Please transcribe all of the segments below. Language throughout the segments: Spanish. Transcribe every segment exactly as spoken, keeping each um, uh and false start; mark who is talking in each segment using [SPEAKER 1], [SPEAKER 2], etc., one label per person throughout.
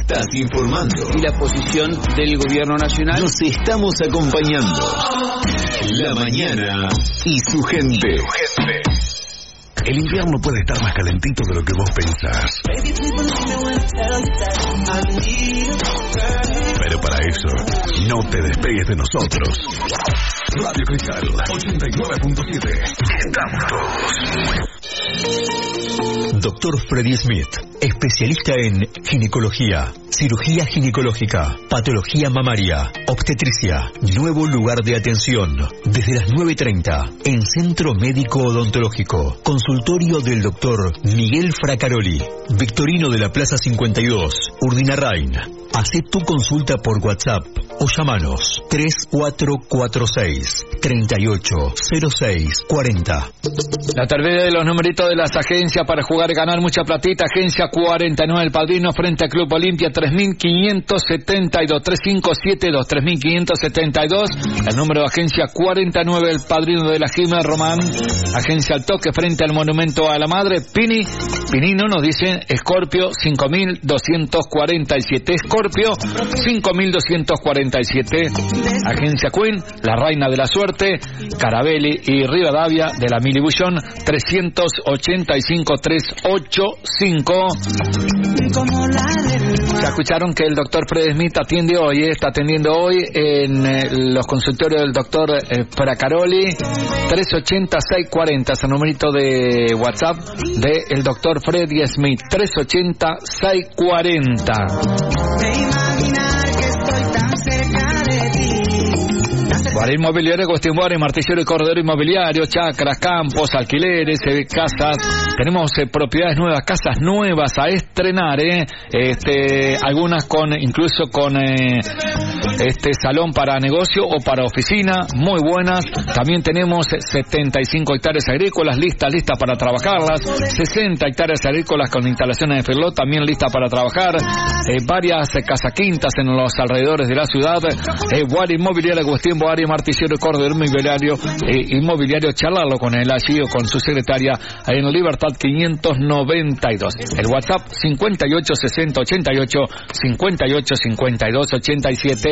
[SPEAKER 1] estás informando.
[SPEAKER 2] Y la posición del gobierno nacional.
[SPEAKER 1] Nos estamos acompañando. La mañana y su gente. Su gente. El invierno puede estar más calentito de lo que vos pensás. Pero para eso, no te despegues de nosotros. Radio Cristal ochenta y nueve punto siete. Estamos todos. Doctor Freddy Smith, especialista en ginecología, cirugía ginecológica, patología mamaria, obstetricia, nuevo lugar de atención, desde las nueve y treinta, en Centro Médico Odontológico, consultorio del doctor Miguel Fracaroli, Victorino de la Plaza cincuenta y dos, Urdinarrain. Hacé tu consulta por WhatsApp o llamanos tres cuatro cuatro seis, tres ocho cero seis cuatro cero.
[SPEAKER 3] La tercera de los numeritos de las agencias para jugar y ganar mucha platita. Agencia cuarenta y nueve, El Padrino, frente a Club Olimpia, tres mil quinientos setenta y dos, tres cinco siete dos, tres mil quinientos setenta y dos. El número de agencia cuarenta y nueve, El Padrino de la Jimena Román. Agencia al toque, frente al Monumento a la Madre. Pini, Pinino nos dice Scorpio, cinco mil doscientos cuarenta y siete. Scorpio, cinco mil doscientos cuarenta y siete. Agencia Queen, La Reina de la Suerte. Carabelli y Rivadavia de la Milibullón, trescientos ochenta y cinco, trescientos ochenta y cinco. Ya escucharon que el doctor Fred Smith atiende hoy, eh, está atendiendo hoy en eh, los consultorios del doctor eh, Fracaroli. Tres ochenta, seis cuarenta es el numerito de WhatsApp del doctor Freddy Smith. Tres ochenta, seis cuarenta. Guardia Inmobiliaria, Agustín Guardia, Martillero y Corredor Inmobiliario, chacras, campos, alquileres, eh, casas. Tenemos eh, propiedades nuevas, casas nuevas a estrenar, eh. Este, algunas con, incluso con eh, este salón para negocio o para oficina, muy buenas. También tenemos setenta y cinco hectáreas agrícolas listas, listas para trabajarlas. sesenta hectáreas agrícolas con instalaciones de ferlot, también listas para trabajar. Eh, varias eh, casaquintas en los alrededores de la ciudad. Eh, Guardia Inmobiliaria, Agustín Boari, Martillero y Corredor Inmobiliario, eh, Inmobiliario, charlarlo con él allí o con su secretaria en Libertad quinientos noventa y dos. El WhatsApp cincuenta y ocho sesenta ochenta y ocho, cincuenta y ocho cincuenta y dos ochenta y siete.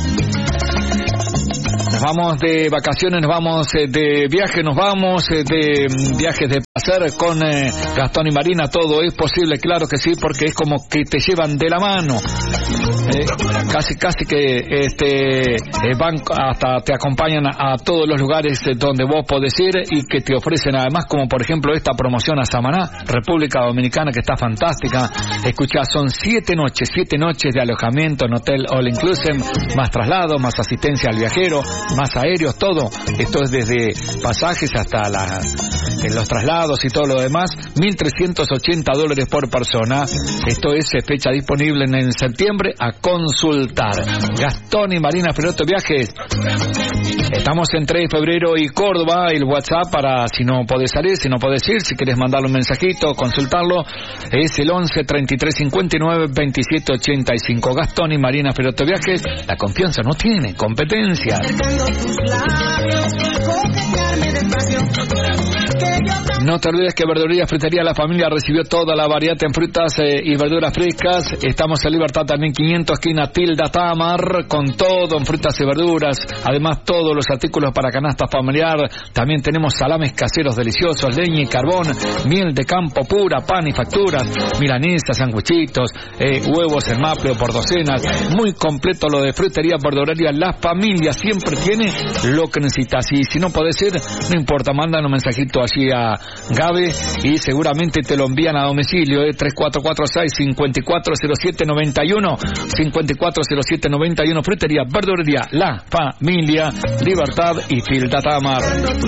[SPEAKER 3] Nos vamos de vacaciones, nos vamos eh, de viaje, nos vamos eh, de mm, viajes de placer con eh, Gastón y Marina. Todo es posible, claro que sí, porque es como que te llevan de la mano. Eh, casi casi que este eh, van hasta te acompañan a, a todos los lugares eh, donde vos podés ir y que te ofrecen además, como por ejemplo esta promoción a Samaná, República Dominicana, que está fantástica. Escuchá, son siete noches, siete noches de alojamiento en hotel all inclusive, más traslado, más asistencia al viajero, más aéreos, todo. Esto es desde pasajes hasta la, en los traslados y todo lo demás. mil trescientos ochenta dólares por persona. Esto es fecha disponible en, en septiembre. A consultar. Gastón y Marina Feroto Viajes. Estamos en tres de febrero y Córdoba. El WhatsApp para si no podés salir, si no podés ir, si querés mandarle un mensajito, consultarlo, es el once treinta y tres cincuenta y nueve veintisiete ochenta y cinco. Gastón y Marina Feroto Viajes. La confianza no tiene competencia. No te olvides que Verdulería Frutería La Familia recibió toda la variedad en frutas eh, y verduras frescas. Estamos en Libertad también quinientos, esquina Tilda Tamar, con todo en frutas y verduras. Además, todos los artículos para canasta familiar. También tenemos salames caseros deliciosos, leña y carbón, miel de campo pura, pan y facturas, milanesas, sanguchitos, eh, huevos en maple o por docenas. Muy completo lo de Frutería Verdulería La Familia. Siempre tiene lo que necesitas. Y si no podés ir, no importa, mandan un mensajito allí a Gabe y seguramente te lo envían a domicilio. eh, tres cuatro cuatro seis, cinco cuatro cero siete nueve uno, cinco cuatro cero siete nueve uno. Frutería Verdulería La Familia, Libertad y Tilda Tamar.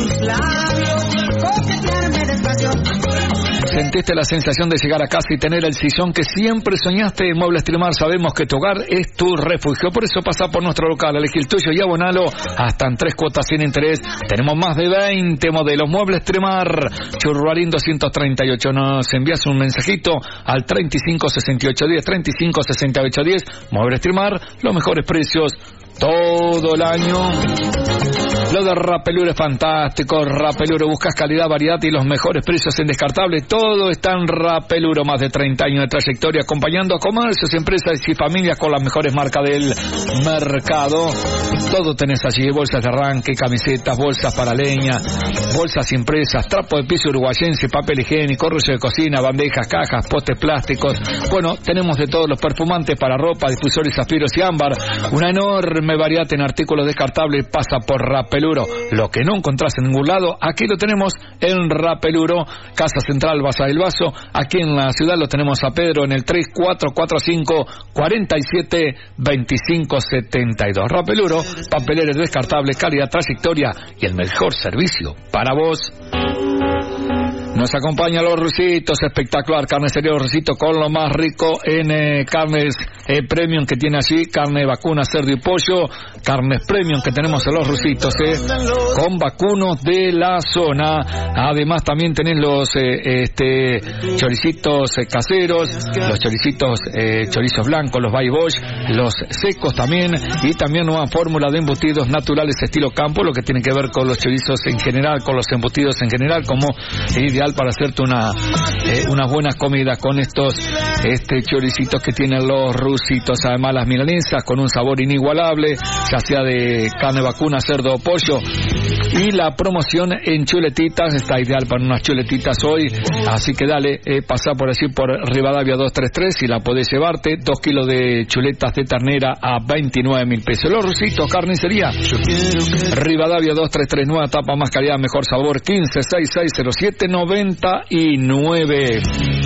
[SPEAKER 3] ¿Sentiste la sensación de llegar a casa y tener el sillón que siempre soñaste? En Muebles Trimar sabemos que tu hogar es tu refugio. Por eso pasa por nuestro local, elegí el tuyo y abonalo hasta en tres cuotas sin interés. Tenemos más de veinte modelos. Muebles Trimar, Churruarín doscientos treinta y ocho. Nos envías un mensajito al treinta y cinco sesenta y ocho diez, treinta y cinco sesenta y ocho diez. Muebles Trimar, los mejores precios todo el año. Lo de Rapelure es fantástico. Rapelure, buscas calidad, variedad y los mejores precios en descartable. Todo está en Rapelure. Más de treinta años de trayectoria acompañando a comercios, empresas y familias con las mejores marcas del mercado. Todo tenés allí: bolsas de arranque, camisetas, bolsas para leña, bolsas impresas, trapo de piso uruguayense, papel higiénico, rollo de cocina, bandejas, cajas, postes plásticos. Bueno, tenemos de todos los perfumantes para ropa, difusores, zafiros y ámbar. Una enorme variedad en artículos descartables. Pasa por Rapeluro. Lo que no encontrás en ningún lado, aquí lo tenemos en Rapeluro. Casa Central, Baza del Vaso. Aquí en la ciudad lo tenemos a Pedro en el tres cuatro cuatro cinco, cuatro siete, dos cinco siete dos. Rapeluro, papeleres descartables, calidad, trayectoria y el mejor servicio para vos. Nos acompaña Los Rusitos, espectacular carnicería Los Rusitos con lo más rico en eh, carnes eh, premium que tiene allí, carne vacuna, cerdo y pollo, carnes premium que tenemos en Los Rusitos, eh, con vacunos de la zona. Además también tenés los eh, este choricitos eh, caseros, los choricitos eh, chorizos blancos, los Bay Bosch, los secos también, y también nueva fórmula de embutidos naturales estilo campo, lo que tiene que ver con los chorizos en general, con los embutidos en general, como ideal para hacerte una eh, una buena comida con estos este choricitos que tienen Los Rusitos. Además las milanesas con un sabor inigualable, ya sea de carne vacuna, cerdo o pollo. Y la promoción en chuletitas está ideal para unas chuletitas hoy, así que dale, eh, pasá por allí por Rivadavia doscientos treinta y tres y la podés llevarte. Dos kilos de chuletas de ternera a veintinueve mil pesos. Los Rusitos, carnicería Rivadavia doscientos treinta y tres, nueva tapa, más calidad, mejor sabor. Quince sesenta y seis cero siete noventa y nueve.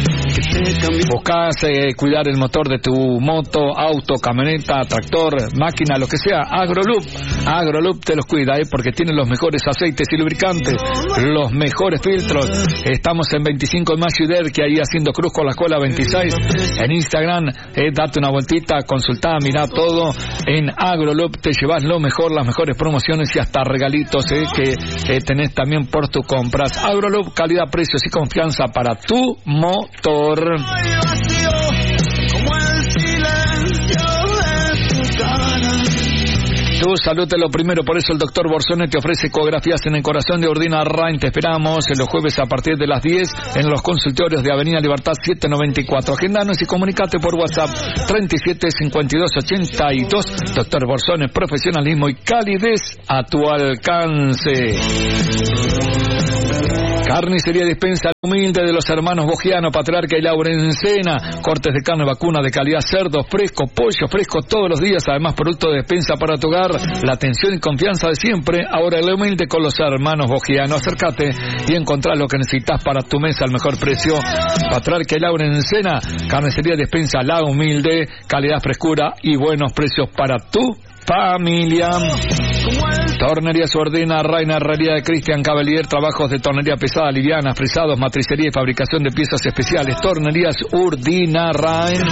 [SPEAKER 3] Buscás eh, cuidar el motor de tu moto, auto, camioneta, tractor, máquina, lo que sea. Agroloop, Agroloop te los cuida, eh, porque tienen los mejores aceites y lubricantes, los mejores filtros. Estamos en veinticinco de mayo y que ahí haciendo cruz con la escuela veintiséis. En Instagram, eh, date una vueltita, consultá, mirá todo. En Agroloop te llevas lo mejor, las mejores promociones y hasta regalitos eh, que eh, tenés también por tus compras. Agroloop, calidad, precios y confianza para tu motor. Tu salud es lo primero, por eso el doctor Borsone te ofrece ecografías en el corazón de Ordina Rain. Te esperamos en los jueves a partir de las diez en los consultorios de Avenida Libertad setecientos noventa y cuatro. Agendanos y comunicate por WhatsApp treinta y siete cincuenta y dos ochenta y dos. Doctor Borsone, profesionalismo y calidez a tu alcance. Carnicería Dispensa Humilde de los hermanos Bogiano, Patriarca y Laura Encena. Cortes de carne vacuna de calidad, cerdo fresco, pollo fresco todos los días. Además, producto de despensa para tu hogar. La atención y confianza de siempre. Ahora el Humilde con los hermanos Bogiano. Acércate y encontrá lo que necesitas para tu mesa al mejor precio. Patriarca y Laura Encena. Carnicería Dispensa La Humilde. Calidad, frescura y buenos precios para tu familia. Tornería Ordina Reina, herrería de Cristian Cavalier, trabajos de tornería pesada, liviana, frisados, matricería y fabricación de piezas especiales. Tornerías Ordina Reina.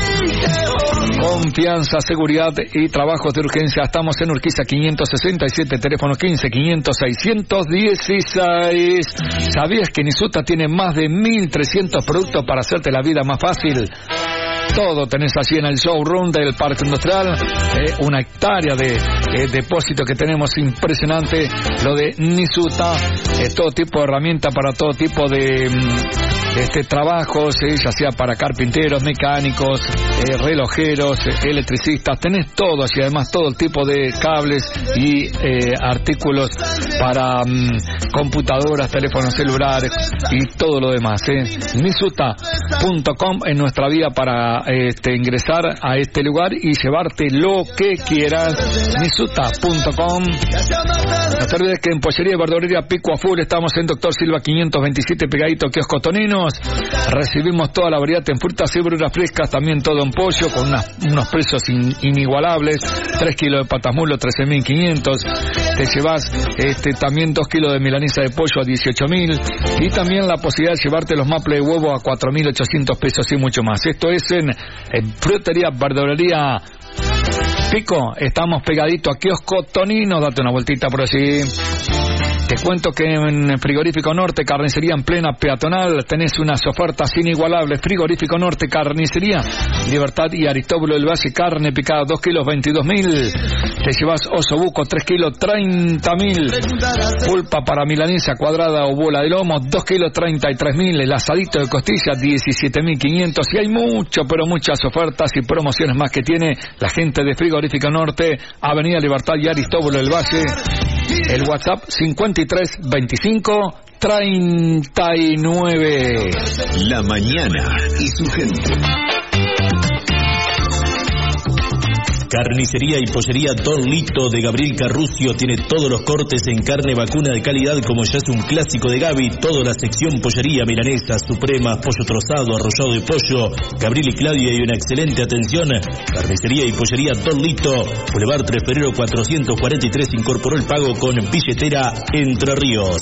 [SPEAKER 3] Confianza, seguridad y trabajos de urgencia. Estamos en Urquiza quinientos sesenta y siete, teléfono quince quinientos seiscientos dieciséis. ¿Sabías que Nisuta tiene más de mil trescientos productos para hacerte la vida más fácil? Todo tenés allí en el showroom del Parque Industrial, eh, una hectárea de eh, depósito que tenemos impresionante, lo de Nisuta, eh, todo tipo de herramientas para todo tipo de mm, este trabajos, eh, ya sea para carpinteros, mecánicos, eh, relojeros, eh, electricistas, tenés todo allí, además todo el tipo de cables y eh, artículos para mm, computadoras, teléfonos celulares y todo lo demás. Eh. Nisuta punto com en nuestra vía para Este, ingresar a este lugar y llevarte lo que quieras. Nisuta punto com. No te olvides que en Pollería y Verdulería Pico a Full estamos en Doctor Silva quinientos veintisiete, pegadito Kiosco Toninos. Recibimos toda la variedad en frutas y verduras frescas, también todo en pollo con unas, unos precios in, inigualables. tres kilos de patasmulo, trece mil quinientos. Te llevas este, también dos kilos de milanesa de pollo a dieciocho mil. Y también la posibilidad de llevarte los maples de huevo a cuatro mil ochocientos pesos y mucho más. Esto es en, en Frutería, Verdulería Pico. Estamos pegadito a Kiosco Tonino. Date una vueltita por allí. Te cuento que en Frigorífico Norte, carnicería en plena peatonal, tenés unas ofertas inigualables. Frigorífico Norte, carnicería Libertad y Aristóbulo del Valle, carne picada, dos kilos, veintidós mil. Te llevas osobuco, tres kilos, treinta mil. Pulpa para milanesa cuadrada o bola de lomo, dos kilos, treinta y tres mil. El asadito de costilla, diecisiete mil quinientos. Y hay mucho, pero muchas ofertas y promociones más que tiene la gente de Frigorífico Norte, Avenida Libertad y Aristóbulo del Valle. El WhatsApp cincuenta y tres veinticinco treinta y nueve.
[SPEAKER 1] La mañana y su gente.
[SPEAKER 4] Carnicería y pollería Don Lito de Gabriel Carrucio tiene todos los cortes en carne vacuna de calidad, como ya es un clásico de Gaby. Toda la sección pollería, milanesa, suprema, pollo trozado, arrollado de pollo. Gabriel y Claudia y una excelente atención. Carnicería y pollería Don Lito, Boulevard tres de febrero cuatrocientos cuarenta y tres, incorporó el pago con billetera Entre Ríos.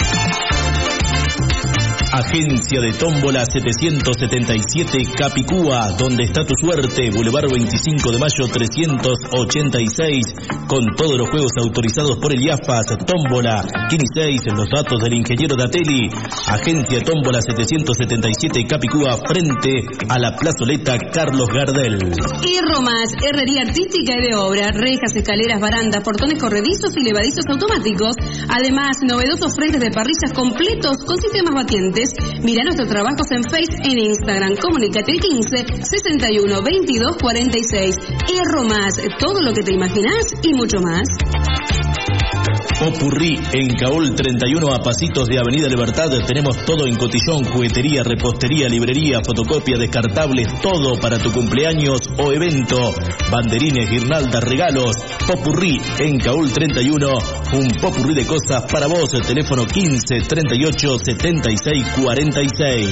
[SPEAKER 4] Agencia de Tómbola setecientos setenta y siete Capicúa, donde está tu suerte, Boulevard veinticinco de mayo trescientos ochenta y seis, con todos los juegos autorizados por el I A F A S. Tómbola, Kini seis, los datos del ingeniero Datelli. Agencia Tómbola setecientos setenta y siete Capicúa, frente a la plazoleta Carlos Gardel.
[SPEAKER 5] Hierro Más, herrería artística y de obra, rejas, escaleras, barandas, portones corredizos y levadizos automáticos. Además, novedosos frentes de parrillas completos con sistemas batientes. Mira nuestros trabajos en Face, en Instagram. Comunícate al quince sesenta y uno veintidós cuarenta y seis. Hierro Más, todo lo que te imaginas y mucho más.
[SPEAKER 4] Popurrí en Caol treinta y uno, a pasitos de Avenida Libertad. Tenemos todo en cotillón, juguetería, repostería, librería, fotocopia, descartables, todo para tu cumpleaños o evento. Banderines, guirnaldas, regalos. Popurrí en Caol treinta y uno, un popurrí de cosas para vos. El teléfono quince treinta y ocho setenta y seis cuarenta y seis.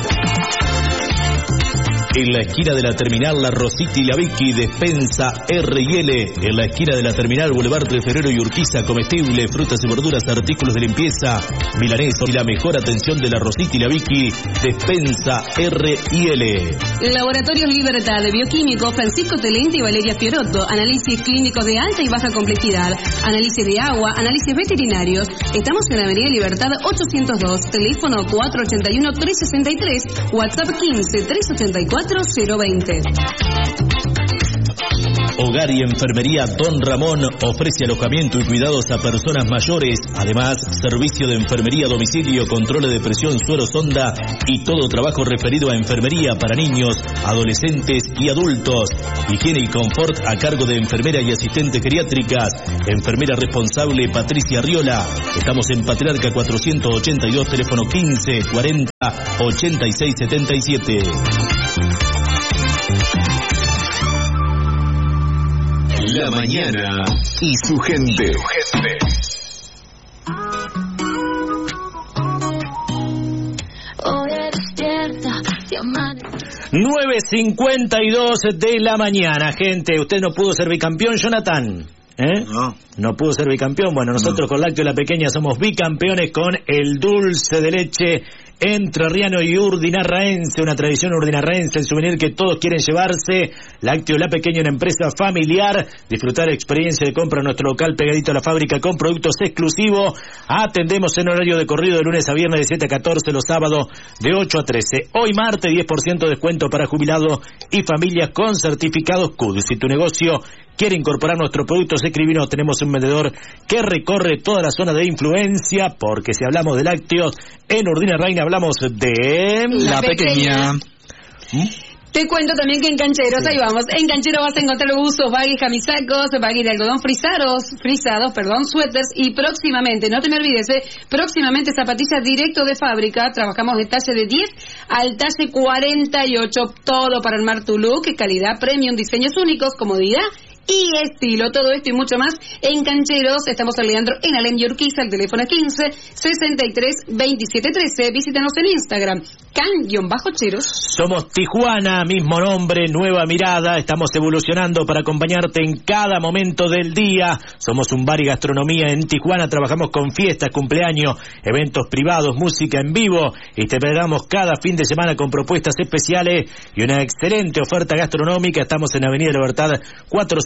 [SPEAKER 4] En la esquina de la terminal La Rosita y la Vicky, despensa R y L. En la esquina de la terminal Boulevard tres de febrero y Urquiza, comestible, frutas y verduras, artículos de limpieza, milanesa y la mejor atención de La Rosita y la Vicky, despensa R y L.
[SPEAKER 5] Laboratorios Libertad, Bioquímico, Francisco Telente y Valeria Fiorotto. Análisis clínicos de alta y baja complejidad. Análisis de agua, análisis veterinarios. Estamos en la Avenida Libertad ochocientos dos. Teléfono cuatro ocho uno tres seis tres. WhatsApp quince tres ochenta y cuatro cero veinte.
[SPEAKER 4] Hogar y Enfermería Don Ramón ofrece alojamiento y cuidados a personas mayores. Además, servicio de enfermería a domicilio, control de presión, suero, sonda y todo trabajo referido a enfermería para niños, adolescentes y adultos. Higiene y confort a cargo de enfermera y asistente geriátricas. Enfermera responsable Patricia Riola. Estamos en Patriarca cuatrocientos ochenta y dos, teléfono quince cuarenta ochenta y seis setenta y siete.
[SPEAKER 1] La mañana y su gente.
[SPEAKER 4] nueve cincuenta y dos de la mañana, gente. Usted no pudo ser bicampeón, Jonathan. ¿Eh?
[SPEAKER 6] No.
[SPEAKER 4] No pudo ser bicampeón. Bueno, nosotros no. Con Lácteo La Pequeña somos bicampeones con el dulce de leche entrerriano y urdinarraense, una tradición urdinarraense, el souvenir que todos quieren llevarse. Lácteo La Pequeña, una empresa familiar. Disfrutar experiencia de compra en nuestro local pegadito a la fábrica con productos exclusivos. Atendemos en horario de corrido de lunes a viernes de siete a catorce, los sábados de ocho a trece. Hoy martes diez por ciento de descuento para jubilados y familias con certificados C U D. Si tu negocio quiere incorporar nuestros productos, escribinos. Tenemos un vendedor que recorre toda la zona de influencia, porque si hablamos de lácteos en Urdinarrain hablamos de
[SPEAKER 5] La, la Pequeña.
[SPEAKER 4] ¿Mm?
[SPEAKER 5] Te cuento también que en Cancheros, sí. Ahí vamos, en Cancheros vas a encontrar buzos, baguis, camisacos, baguis de algodón frisados, frisados, perdón, suéteres y próximamente, no te me olvides, eh, próximamente zapatillas directo de fábrica. Trabajamos de talle de diez al talle cuarenta y ocho, todo para armar tu look, calidad premium, diseños únicos, comodidad y estilo. Todo esto y mucho más en Cancheros. Estamos en Leandro, en Alem y Urquiza. El teléfono quince sesenta y tres veintisiete trece. Visítanos en Instagram, can-cheros.
[SPEAKER 4] Somos Tijuana, mismo nombre, nueva mirada. Estamos evolucionando para acompañarte en cada momento del día. Somos un bar y gastronomía en Tijuana. Trabajamos con fiestas, cumpleaños, eventos privados, música en vivo, y te esperamos cada fin de semana con propuestas especiales y una excelente oferta gastronómica. Estamos en Avenida Libertad cuatrocientos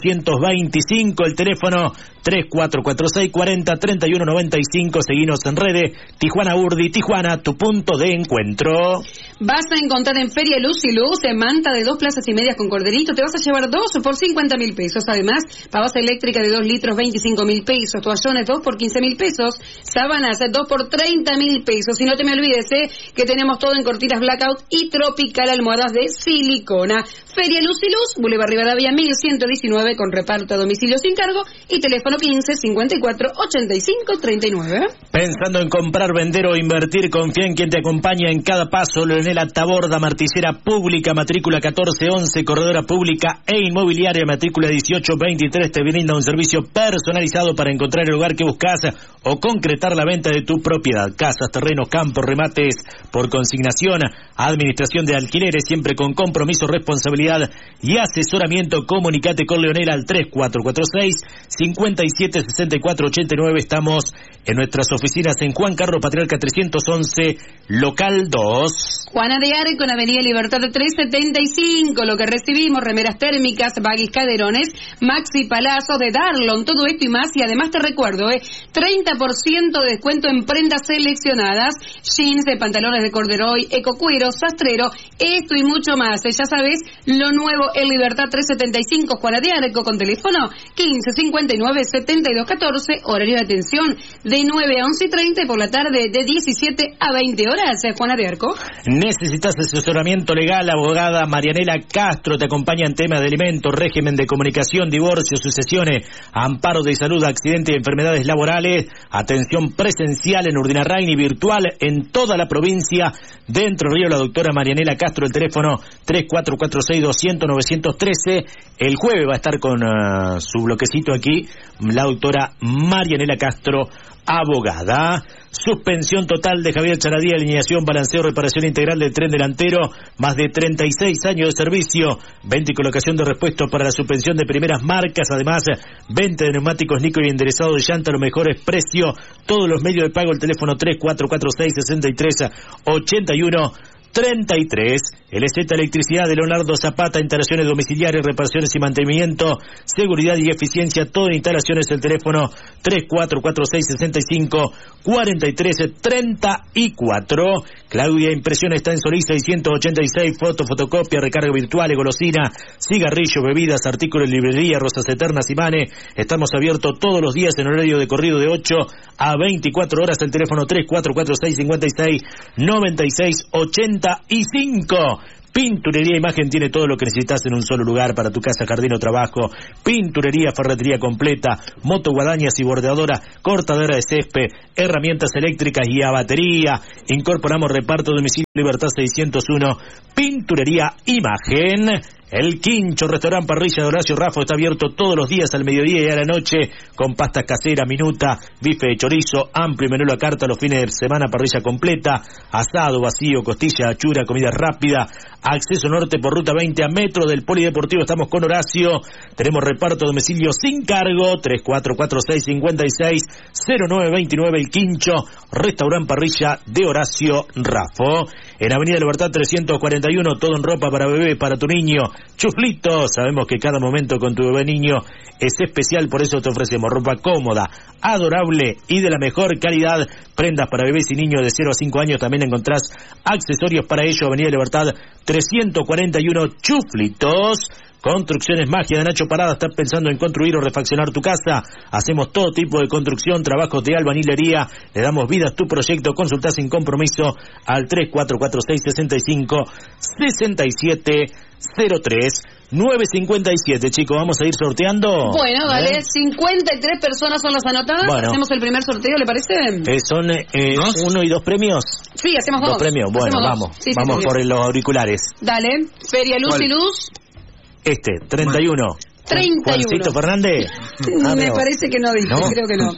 [SPEAKER 4] trescientos veinticinco, el teléfono tres cuatro cuatro seis cuatro cero tres uno nueve cinco. Seguinos en redes. Tijuana Urdi, Tijuana, tu punto de encuentro.
[SPEAKER 5] Vas a encontrar en Feria Luz y Luz en manta de dos plazas y medias con corderito. Te vas a llevar dos por cincuenta mil pesos. Además, pavasa eléctrica de dos litros, veinticinco mil pesos. Toallones dos por quince mil pesos. Sábanas dos por treinta mil pesos. Y no te me olvides eh, que tenemos todo en cortinas Blackout y Tropical, almohadas de silicona. Feria Luz y Luz, Boulevard Rivadavia mil ciento diecinueve, con reparto a domicilio sin cargo y teléfono quince cincuenta y cuatro ochenta y cinco treinta y nueve.
[SPEAKER 4] Pensando en comprar, vender o invertir, confía en quien te acompaña en cada paso. Leonela Taborda, martillera pública, matrícula catorce once, corredora pública e inmobiliaria, matrícula dieciocho veintitrés, te brinda un servicio personalizado para encontrar el lugar que buscas o concretar la venta de tu propiedad. Casas, terrenos, campos, remates por consignación, administración de alquileres, siempre con compromiso, responsabilidad y asesoramiento. Comunicate con Leonela al tres cuatro cuatro seis cinco siete seis cuatro ocho nueve. Estamos en nuestras oficinas en Juan Carlos Patriarca trescientos once, local dos.
[SPEAKER 5] Juana de Arco, en Avenida Libertad trescientos setenta y cinco. Lo que recibimos: remeras térmicas, baggies, caderones, maxi palazos de Darlon, todo esto y más. Y además te recuerdo, eh, treinta por ciento de descuento en prendas seleccionadas, jeans, de pantalones de corduroy, ecocuero, sastrero, esto y mucho más. Eh, ya sabes, lo nuevo en Libertad trescientos setenta y cinco, Juana de Arco, con teléfono quince cincuenta y nueve setenta y dos catorce, horario de atención de nueve a once y treinta, por la tarde de diecisiete a veinte horas. Eh, Juana de Arco.
[SPEAKER 4] ¿Necesitas asesoramiento legal? Abogada Marianela Castro te acompaña en temas de alimentos, régimen de comunicación, divorcio, sucesiones, amparo de salud, accidentes y enfermedades laborales, atención presencial en Urdinarrain y virtual en toda la provincia de Entre Ríos. La doctora Marianela Castro, el teléfono tres cuatro cuatro seis doscientos novecientos trece. El jueves va a estar con uh, su bloquecito aquí la doctora Marianela Castro, abogada. Suspensión total de Javier Charadía, alineación, balanceo, reparación integral del tren delantero, más de treinta y seis años de servicio, venta y colocación de repuestos para la suspensión de primeras marcas, además venta de neumáticos Nico y enderezado de llanta a los mejores precios, todos los medios de pago, el teléfono tres cuatro cuatro seis sesenta y tres ochenta y uno treinta y tres. L Z Electricidad de Leonardo Zapata, instalaciones domiciliarias, reparaciones y mantenimiento, seguridad y eficiencia, todo en instalaciones, el teléfono tres cuatro cuatro seis sesenta y cinco cuarenta y tres treinta y cuatro. Claudia Impresión está en Solís seiscientos ochenta y seis, foto, fotocopia, recarga virtual, golosina, cigarrillos, bebidas, artículos de librería, rosas eternas, imanes. Estamos abiertos todos los días en horario de corrido de ocho a veinticuatro horas, el teléfono tres cuatro cuatro seis cincuenta y seis noventa y seis ochenta y cinco. Pinturería Imagen tiene todo lo que necesitas en un solo lugar para tu casa, jardín o trabajo. Pinturería, ferretería completa, moto, guadañas y bordeadora, cortadera de césped, herramientas eléctricas y a batería. Incorporamos reparto domicilio Libertad seiscientos uno. Pinturería Imagen. El Quincho, restaurante parrilla de Horacio Raffo, está abierto todos los días al mediodía y a la noche, con pastas caseras, minuta, bife de chorizo, amplio menú a la carta los fines de semana, parrilla completa, asado, vacío, costilla, achura, comida rápida. Acceso norte por ruta veinte a metro del Polideportivo. Estamos con Horacio. Tenemos reparto a domicilio sin cargo. tres cuatro cuatro seis cincuenta y seis cero nueve veintinueve. El Quincho, restaurante parrilla de Horacio Raffo. En Avenida Libertad trescientos cuarenta y uno, todo en ropa para bebé, para tu niño. Chuflito, sabemos que cada momento con tu bebé niño es especial, por eso te ofrecemos ropa cómoda, adorable y de la mejor calidad. Prendas para bebés y niños de cero a cinco años, también encontrás accesorios para ello. Avenida Libertad trescientos cuarenta y uno, Chuflitos. Construcciones Magia de Nacho Parada. ¿Estás pensando en construir o refaccionar tu casa? Hacemos todo tipo de construcción, trabajos de albañilería. Le damos vida a tu proyecto. Consultá sin compromiso al tres cuatro cuatro seis sesenta y cinco sesenta y siete cero tres. nueve cincuenta y siete, chicos, vamos a ir sorteando.
[SPEAKER 5] Bueno, vale, ¿Eh? cincuenta y tres personas son las anotadas. Bueno. Hacemos el primer sorteo, ¿le parece?
[SPEAKER 4] Eh, son eh, uno y dos premios.
[SPEAKER 5] Sí, hacemos dos.
[SPEAKER 4] Dos premios, bueno,
[SPEAKER 5] hacemos
[SPEAKER 4] vamos.
[SPEAKER 5] Sí, sí,
[SPEAKER 4] vamos por los auriculares.
[SPEAKER 5] Dale, Feria Luz y Luz.
[SPEAKER 4] Este, treinta y uno.
[SPEAKER 5] treinta y uno.
[SPEAKER 4] ¿Juancito Fernández?
[SPEAKER 5] Ah, me parece que no dije,
[SPEAKER 4] ¿No?
[SPEAKER 5] creo que no.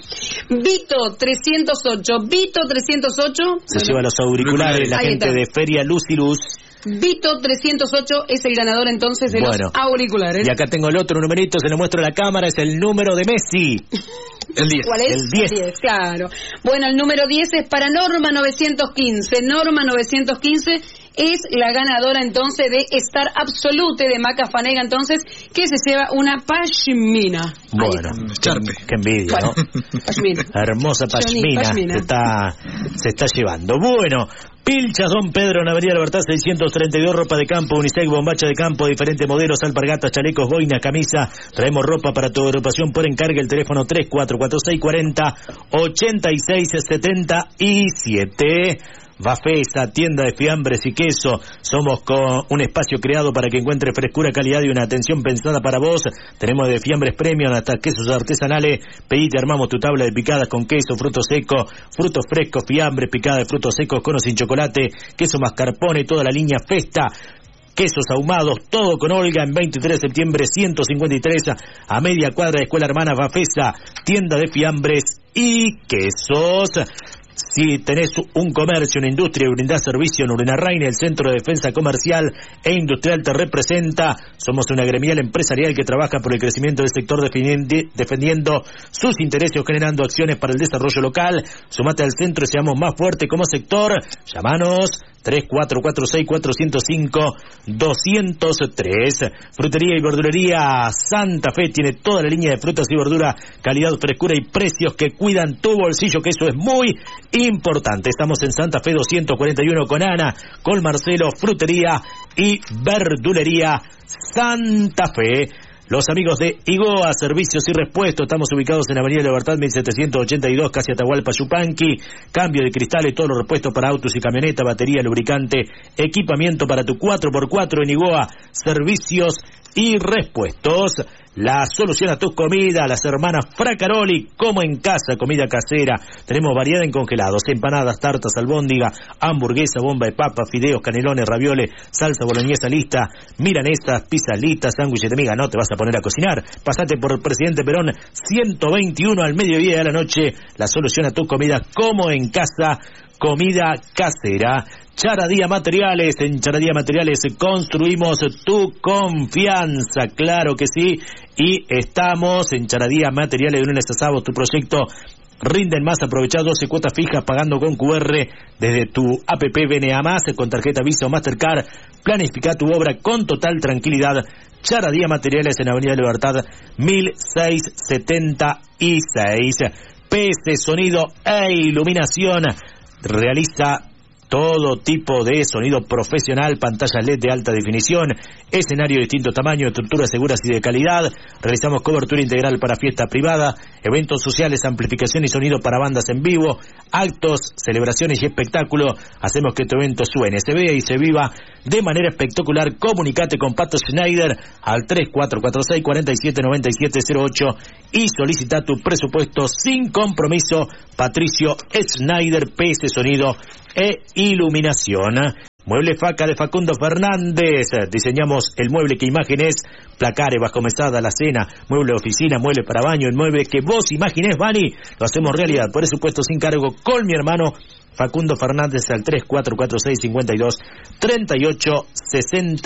[SPEAKER 5] Vito trescientos ocho, Vito trescientos ocho.
[SPEAKER 4] Se bueno. lleva los auriculares, la
[SPEAKER 5] Ahí
[SPEAKER 4] gente
[SPEAKER 5] está.
[SPEAKER 4] de Feria Luz y Luz.
[SPEAKER 5] Vito trescientos ocho es el ganador entonces de
[SPEAKER 4] bueno,
[SPEAKER 5] los auriculares.
[SPEAKER 4] Y acá tengo el otro numerito, se lo muestro a la cámara, es el número de Messi.
[SPEAKER 3] El diez.
[SPEAKER 5] ¿Cuál es?
[SPEAKER 4] El diez.
[SPEAKER 5] diez, claro. Bueno, el número diez es para Norma novecientos quince. Norma novecientos quince es la ganadora entonces de Star Absolute de Maca Fanega, entonces, que se lleva una pashmina.
[SPEAKER 4] Bueno,
[SPEAKER 3] Charpe.
[SPEAKER 4] Qué envidia, ¿no?
[SPEAKER 5] Pashmina.
[SPEAKER 4] Hermosa pashmina,
[SPEAKER 5] Pashmina.
[SPEAKER 4] Se, está, se está llevando. Bueno, Pilchas Don Pedro en Avenida Libertad seiscientos treinta y dos, ropa de campo, unisex, bombacha de campo, diferentes modelos, alpargatas, chalecos, boinas, camisa. Traemos ropa para tu agrupación por encargue. El teléfono tres cuatro cuatro seis cuatro cero ocho seis siete siete. Bafesa, tienda de fiambres y queso. Somos con un espacio creado para que encuentres frescura, calidad y una atención pensada para vos. Tenemos de fiambres premium hasta quesos artesanales. Pedí, te armamos tu tabla de picadas con queso, frutos secos, frutos frescos, fiambres, picada de frutos secos con o sin chocolate, queso mascarpone, toda la línea Festa. Quesos ahumados, todo con Olga en veintitrés de septiembre ciento cincuenta y tres, a media cuadra de Escuela Hermana Bafesa, tienda de fiambres y quesos. Si tenés un comercio, una industria y brindás servicio en Urdanarain, el Centro de Defensa Comercial e Industrial te representa. Somos una gremial empresarial que trabaja por el crecimiento del sector defendi- defendiendo sus intereses, generando acciones para el desarrollo local. Sumate al centro y seamos más fuertes como sector. Llámanos tres cuatro cuatro seis cuatro cero cinco dos cero tres. Frutería y verdulería Santa Fe tiene toda la línea de frutas y verduras, calidad, frescura y precios que cuidan tu bolsillo, que eso es muy importante. Estamos en Santa Fe doscientos cuarenta y uno con Ana, con Marcelo, frutería y verdulería Santa Fe. Los amigos de Igoa, servicios y repuestos, estamos ubicados en Avenida Libertad mil setecientos ochenta y dos, casi Atahualpa Yupanqui. Cambio de cristales, todos los repuestos para autos y camioneta, batería, lubricante, equipamiento para tu cuatro por cuatro en Igoa, servicios y repuestos. La solución a tus comidas, las hermanas Fracaroli, como en casa, comida casera. Tenemos variedad en congelados, empanadas, tartas, albóndiga, hamburguesa, bomba de papa, fideos, canelones, ravioles, salsa boloñesa lista, milanesas, pizzas listas, sándwiches de miga. No te vas a poner a cocinar. Pasate por Presidente Perón ciento veintiuno al mediodía de la noche. La solución a tus comidas, como en casa, comida casera. Charadía Materiales, en Charadía Materiales construimos tu confianza, claro que sí, y estamos en Charadía Materiales de lunes a sábado. Tu proyecto rinden más, aprovechá doce cuotas fijas pagando con Q R desde tu app B N A más, con tarjeta Visa o Mastercard. Planifica tu obra con total tranquilidad. Charadía Materiales en Avenida Libertad mil seiscientos setenta y seis. P S Sonido e Iluminación realiza todo tipo de sonido profesional, pantalla L E D de alta definición, escenario de distinto tamaño, estructuras seguras y de calidad. Realizamos cobertura integral para fiesta privada, eventos sociales, amplificación y sonido para bandas en vivo, actos, celebraciones y espectáculos. Hacemos que tu evento suene, se vea y se viva de manera espectacular. Comunicate con Pato Schneider al tres cuatro cuatro seis cuatro siete nueve siete cero ocho y solicita tu presupuesto sin compromiso. Patricio Schneider, P S Sonido e Iluminación. Mueble Faca de Facundo Fernández. Diseñamos el mueble que imagines, placares, bajo mesada, la cena, mueble de oficina, mueble para baño, el mueble que vos imagines, Vani, lo hacemos realidad. Por supuesto sin cargo, con mi hermano Facundo Fernández al tres cuatro cuatro seis cinco dos tres ocho seis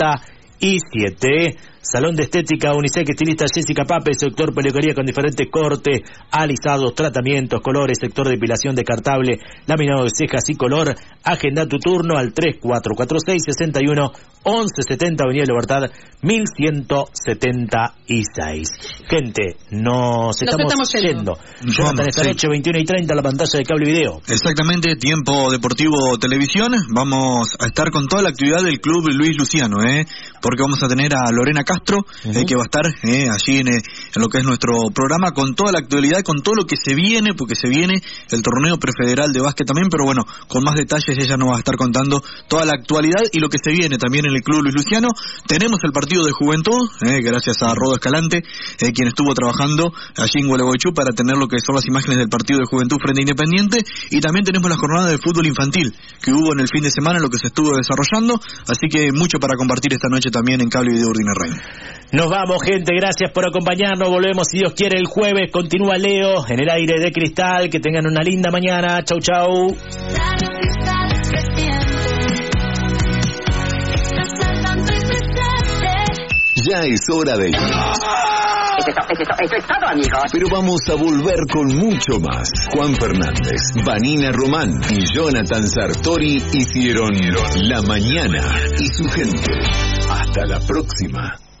[SPEAKER 4] siete. Salón de estética unisex, estilista Jessica Pape, sector peluquería con diferentes cortes, alisados, tratamientos, colores, sector depilación descartable, laminado de cejas y color. Agenda tu turno al tres cuatro cuatro seis seis uno once setenta, Avenida Libertad mil ciento setenta y seis. Gente, nos estamos,
[SPEAKER 5] nos estamos yendo.
[SPEAKER 4] yendo. Jonathan, esta
[SPEAKER 6] sí.
[SPEAKER 4] noche veintiuno y treinta la pantalla de Cable Video.
[SPEAKER 6] Exactamente, tiempo deportivo televisión. Vamos a estar con toda la actividad del Club Luis Luciano, ¿eh? Porque vamos a tener a Lorena Castro, uh-huh. eh, que va a estar eh, allí en, en lo que es nuestro programa, con toda la actualidad, con todo lo que se viene, porque se viene el torneo prefederal de básquet también, pero bueno, con más detalles ella nos va a estar contando toda la actualidad y lo que se viene también en el Club Luis Luciano. Tenemos el partido de juventud, eh, gracias a Rodo Escalante, eh, quien estuvo trabajando allí en Gualeguaychú para tener lo que son las imágenes del partido de juventud frente a Independiente, y también tenemos la jornada de fútbol infantil que hubo en el fin de semana, lo que se estuvo desarrollando, así que mucho para compartir esta noche también en Cable Video Urdanarain.
[SPEAKER 4] Nos vamos, gente, gracias por acompañarnos. Volvemos, si Dios quiere, el jueves. Continúa Leo en el aire de cristal. Que tengan una linda mañana. Chau, chau.
[SPEAKER 1] Ya es hora de...
[SPEAKER 7] Eso es, to- eso es to- eso es todo, amigos.
[SPEAKER 1] Pero vamos a volver con mucho más. Juan Fernández, Vanina Román y Jonathan Sartori hicieron La Mañana y su gente. Hasta la próxima.